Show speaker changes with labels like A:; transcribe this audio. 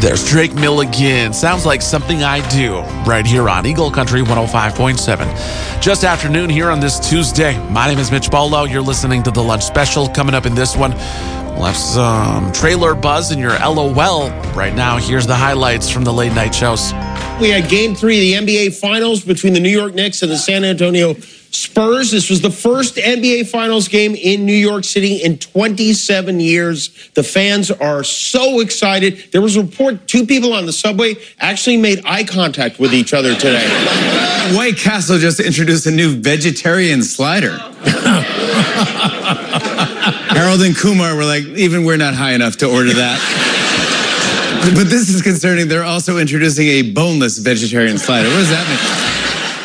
A: There's Drake Milligan. Sounds like something I do right here on Eagle Country 105.7. Just afternoon here on this Tuesday. My name is Mitch Bolo. You're listening to The Lunch Special. Coming up in this one, we'll have some trailer buzz in your LOL. Right now, here's the highlights from the late night shows.
B: We had Game 3 of the NBA Finals between the New York Knicks and the San Antonio Spurs. This was the first NBA Finals game in New York City in 27 years. The fans are so excited. There was a report 2 people on the subway actually made eye contact with each other today.
C: White Castle just introduced a new vegetarian slider. Harold and Kumar were like, even we're not high enough to order that. But this is concerning. They're also introducing a boneless vegetarian slider. What does that mean?